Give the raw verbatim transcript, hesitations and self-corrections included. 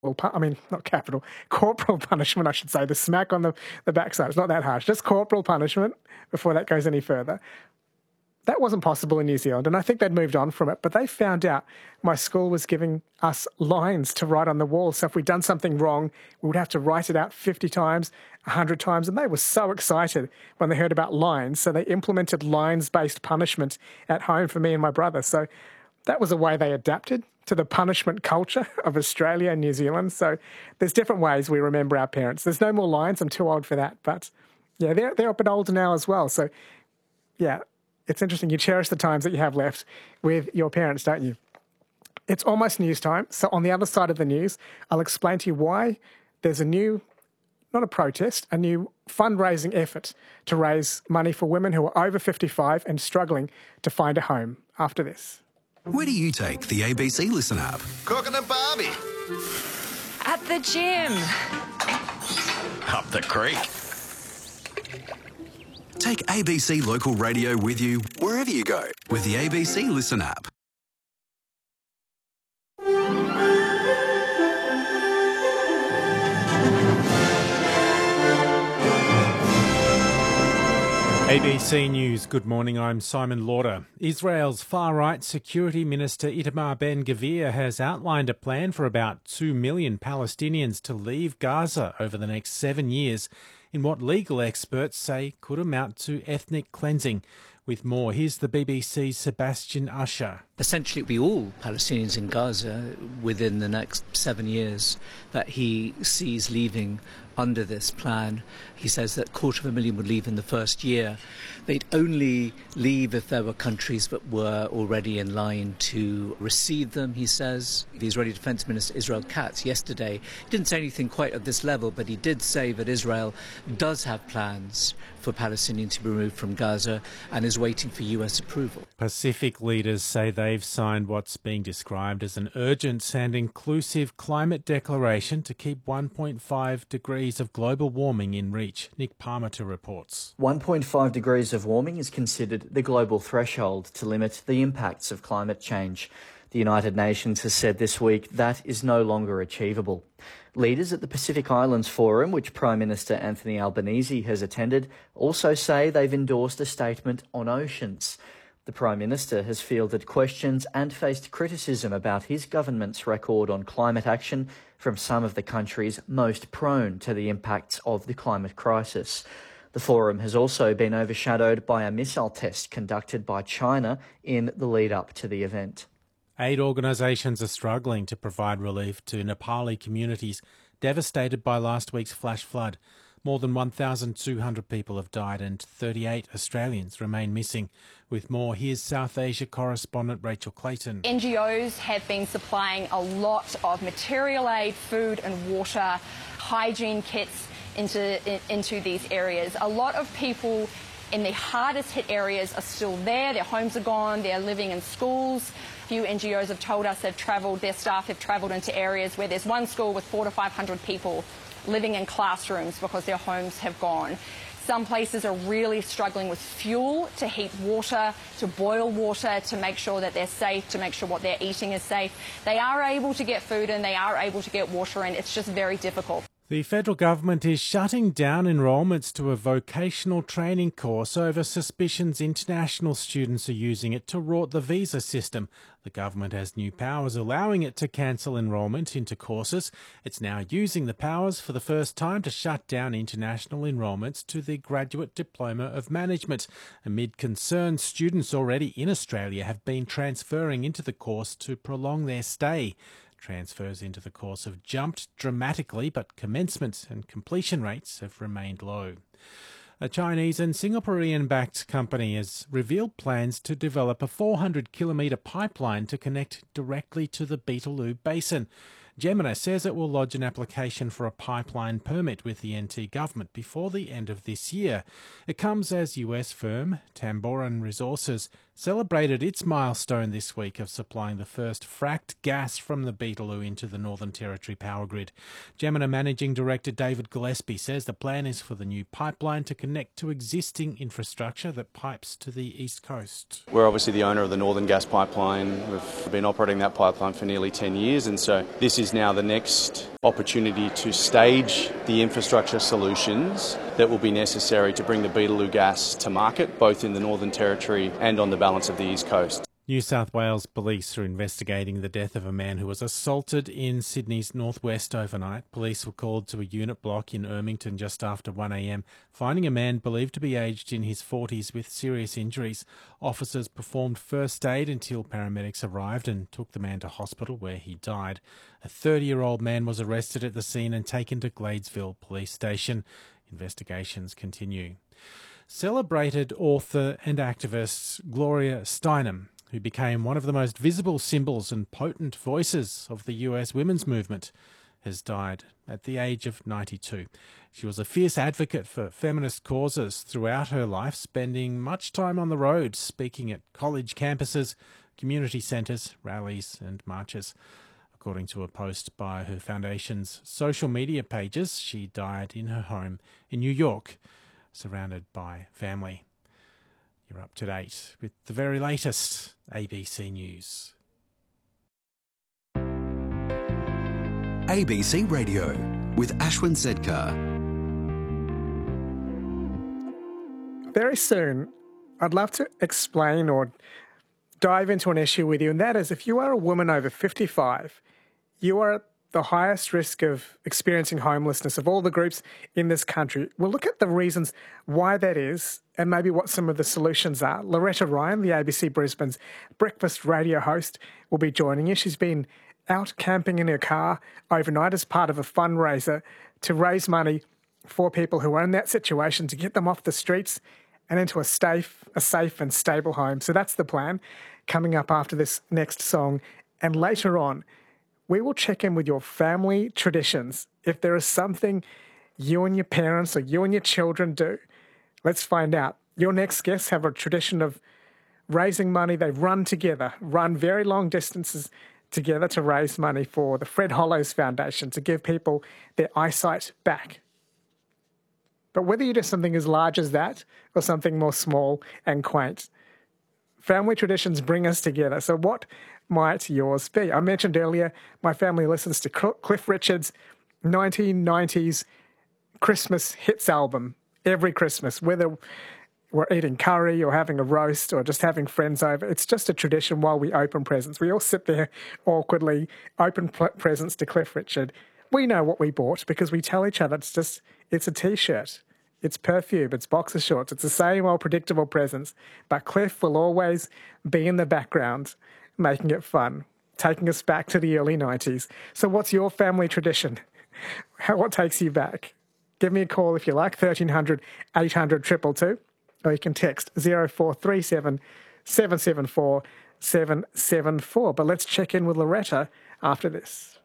I mean, not capital, corporal punishment, I should say, the smack on the, the backside. It's not that harsh, just corporal punishment before that goes any further. That wasn't possible in New Zealand, and I think they'd moved on from it, but they found out my school was giving us lines to write on the wall. So if we'd done something wrong, we would have to write it out fifty times, one hundred times, and they were so excited when they heard about lines. So they implemented lines-based punishment at home for me and my brother. So that was a way they adapted to the punishment culture of Australia and New Zealand. So there's different ways we remember our parents. There's no more lines. I'm too old for that. But yeah, they're, they're a bit older now as well. So yeah, it's interesting. You cherish the times that you have left with your parents, don't you? It's almost news time. So on the other side of the news, I'll explain to you why there's a new, not a protest, a new fundraising effort to raise money for women who are over fifty-five and struggling to find a home after this. Where do you take the A B C Listen app? Cooking a barbie. At the gym. Up the creek. Take A B C Local Radio with you wherever you go with the A B C Listen app. A B C News, good morning, I'm Simon Lauder. Israel's far-right Security Minister Itamar Ben-Gvir has outlined a plan for about two million Palestinians to leave Gaza over the next seven years in what legal experts say could amount to ethnic cleansing. With more, here's the B B C's Sebastian Usher. Essentially, it will be all Palestinians in Gaza within the next seven years that he sees leaving under this plan. He says that a quarter of a million would leave in the first year. They'd only leave if there were countries that were already in line to receive them, he says. The Israeli Defense Minister Israel Katz yesterday didn't say anything quite at this level, but he did say that Israel does have plans for Palestinians to be removed from Gaza and is waiting for U S approval. Pacific leaders say they've signed what's being described as an urgent and inclusive climate declaration to keep one point five degrees of global warming in reach. Nick Parmenter reports. one point five degrees of warming is considered the global threshold to limit the impacts of climate change. The United Nations has said this week that is no longer achievable. Leaders at the Pacific Islands Forum, which Prime Minister Anthony Albanese has attended, also say they've endorsed a statement on oceans. The Prime Minister has fielded questions and faced criticism about his government's record on climate action from some of the countries most prone to the impacts of the climate crisis. The forum has also been overshadowed by a missile test conducted by China in the lead-up to the event. Aid organisations are struggling to provide relief to Nepali communities devastated by last week's flash flood. More than one thousand two hundred people have died and thirty-eight Australians remain missing. With more, here's South Asia correspondent Rachel Clayton. N G Os have been supplying a lot of material aid, food and water, hygiene kits into, in, into these areas. A lot of people in the hardest hit areas are still there. Their homes are gone. They're living in schools. Few N G Os have told us they've travelled, their staff have travelled into areas where there's one school with four to five hundred people living in classrooms because their homes have gone. Some places are really struggling with fuel to heat water, to boil water, to make sure that they're safe, to make sure what they're eating is safe. They are able to get food and they are able to get water in. It's just very difficult. The federal government is shutting down enrolments to a vocational training course over suspicions international students are using it to rort the visa system. The government has new powers allowing it to cancel enrolment into courses. It's now using the powers for the first time to shut down international enrolments to the Graduate Diploma of Management. Amid concern, students already in Australia have been transferring into the course to prolong their stay. Transfers into the course have jumped dramatically, but commencement and completion rates have remained low. A Chinese and Singaporean-backed company has revealed plans to develop a four hundred kilometre pipeline to connect directly to the Beetaloo Basin. Gemini says it will lodge an application for a pipeline permit with the N T government before the end of this year. It comes as U S firm Tamboran Resources celebrated its milestone this week of supplying the first fracked gas from the Beetaloo into the Northern Territory power grid. Jemina Managing Director David Gillespie says the plan is for the new pipeline to connect to existing infrastructure that pipes to the east coast. We're obviously the owner of the Northern Gas Pipeline. We've been operating that pipeline for nearly ten years, and so this is now the next opportunity to stage the infrastructure solutions that will be necessary to bring the Beetaloo gas to market, both in the Northern Territory and on the balance of the East Coast. New South Wales police are investigating the death of a man who was assaulted in Sydney's northwest overnight. Police were called to a unit block in Ermington just after one a m, finding a man believed to be aged in his forties with serious injuries. Officers performed first aid until paramedics arrived and took the man to hospital, where he died. A thirty-year-old man was arrested at the scene and taken to Gladesville Police Station. Investigations continue. Celebrated author and activist Gloria Steinem, who became one of the most visible symbols and potent voices of the U S women's movement, has died at the age of ninety-two. She was a fierce advocate for feminist causes throughout her life, spending much time on the road, speaking at college campuses, community centres, rallies and marches. According to a post by her foundation's social media pages, she died in her home in New York, surrounded by family. You're up to date with the very latest A B C News. A B C Radio with Ashwin Zedkar. Very soon, I'd love to explain or dive into an issue with you, and that is if you are a woman over fifty-five, you are at the highest risk of experiencing homelessness of all the groups in this country. We'll look at the reasons why that is and maybe what some of the solutions are. Loretta Ryan, the A B C Brisbane's breakfast radio host, will be joining you. She's been out camping in her car overnight as part of a fundraiser to raise money for people who are in that situation, to get them off the streets and into a safe, a safe and stable home. So that's the plan coming up after this next song. And later on, we will check in with your family traditions. If there is something you and your parents or you and your children do, let's find out. Your next guests have a tradition of raising money. They run together, run very long distances together to raise money for the Fred Hollows Foundation to give people their eyesight back. But whether you do something as large as that or something more small and quaint, family traditions bring us together. So what might yours be? I mentioned earlier, my family listens to Cliff Richard's nineteen nineties Christmas hits album every Christmas, whether we're eating curry or having a roast or just having friends over. It's just a tradition while we open presents. We all sit there awkwardly, open presents to Cliff Richard. We know what we bought because we tell each other it's just, it's a T-shirt, it's perfume, it's boxer shorts, it's the same old predictable presents. But Cliff will always be in the background, making it fun, taking us back to the early nineties. So what's your family tradition? How, what takes you back? Give me a call if you like, thirteen hundred, eight hundred, two two two, or you can text zero four three seven, seven seven four, seven seven four. But let's check in with Loretta after this.